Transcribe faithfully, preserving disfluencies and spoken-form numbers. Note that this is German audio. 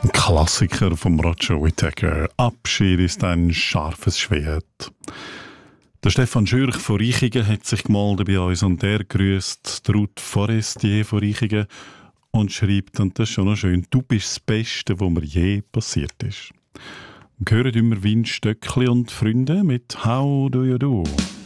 Ein Klassiker vom Roger Whittaker. Abschied ist ein scharfes Schwert. Der Stefan Schürch von Reichingen hat sich gemeldet bei uns und er grüßt Ruth Forestier von Reichingen und schreibt, und das ist schon noch schön, du bist das Beste, was mir je passiert ist. Wir hören immer Wind, Stöckli und Freunde mit How do you do?